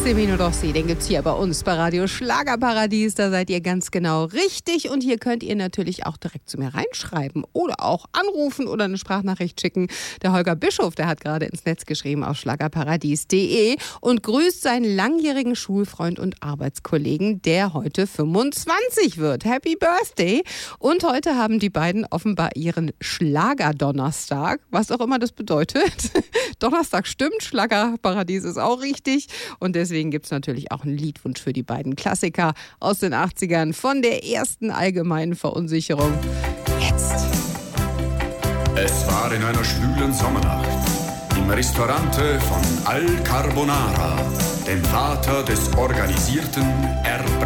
Semino Rossi, den gibt's hier bei uns bei Radio Schlagerparadies. Da seid ihr ganz genau richtig. Und hier könnt ihr natürlich auch direkt zu mir reinschreiben oder auch anrufen oder eine Sprachnachricht schicken. Der Holger Bischof, der hat gerade ins Netz geschrieben auf schlagerparadies.de und grüßt seinen langjährigen Schulfreund und Arbeitskollegen, der heute 25 wird. Happy Birthday! Und heute haben die beiden offenbar ihren Schlagerdonnerstag, was auch immer das bedeutet. Donnerstag stimmt, Schlagerparadies ist auch richtig. Und deswegen gibt es natürlich auch einen Liedwunsch für die beiden Klassiker aus den 80ern von der ersten allgemeinen Verunsicherung. Jetzt! Es war in einer schwülen Sommernacht im Restaurante von Al Carbonara, dem Vater des organisierten